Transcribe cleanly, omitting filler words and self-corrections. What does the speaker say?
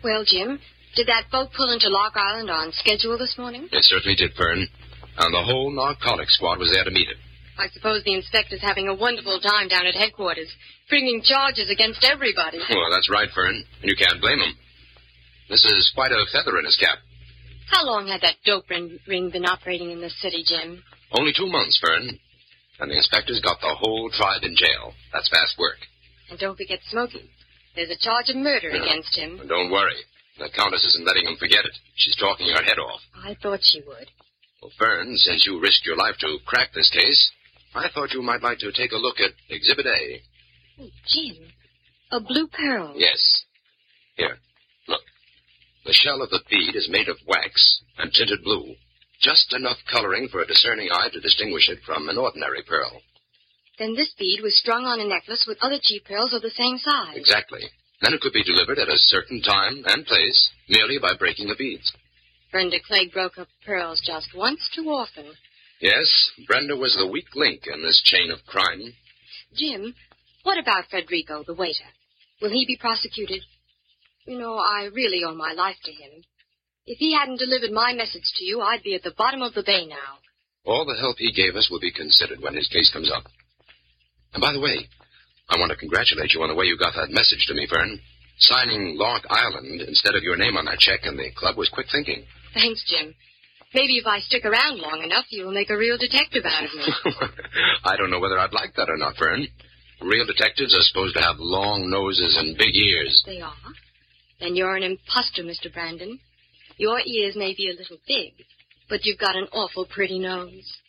Well, Jim, did that boat pull into Lock Island on schedule this morning? It certainly did, Fern. And the whole narcotics squad was there to meet it. I suppose the inspector's having a wonderful time down at headquarters, bringing charges against everybody. Well, that's right, Fern. And you can't blame him. This is quite a feather in his cap. How long had that dope ring been operating in this city, Jim? Only 2 months, Fern. And the inspector's got the whole tribe in jail. That's fast work. And don't forget Smokey. There's a charge of murder against him. And don't worry. The Countess isn't letting him forget it. She's talking her head off. I thought she would. Well, Fern, since you risked your life to crack this case, I thought you might like to take a look at Exhibit A. Oh, Jim, a blue pearl. Yes. Here, look. The shell of the bead is made of wax and tinted blue. Just enough coloring for a discerning eye to distinguish it from an ordinary pearl. Then this bead was strung on a necklace with other cheap pearls of the same size. Exactly. Then it could be delivered at a certain time and place merely by breaking the beads. Brenda Clegg broke up pearls just once too often. Yes, Brenda was the weak link in this chain of crime. Jim, what about Federico, the waiter? Will he be prosecuted? You know, I really owe my life to him. If he hadn't delivered my message to you, I'd be at the bottom of the bay now. All the help he gave us will be considered when his case comes up. And by the way, I want to congratulate you on the way you got that message to me, Fern. Signing Lock Island instead of your name on that check in the club was quick thinking. Thanks, Jim. Maybe if I stick around long enough, you'll make a real detective out of me. I don't know whether I'd like that or not, Fern. Real detectives are supposed to have long noses and big ears. They are? Then you're an imposter, Mr. Brandon. Your ears may be a little big, but you've got an awful pretty nose.